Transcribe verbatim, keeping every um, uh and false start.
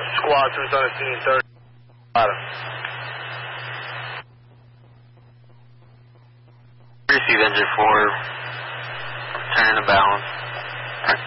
Squad two on the scene, third. Bottom. Receive engine four. Turn to balance.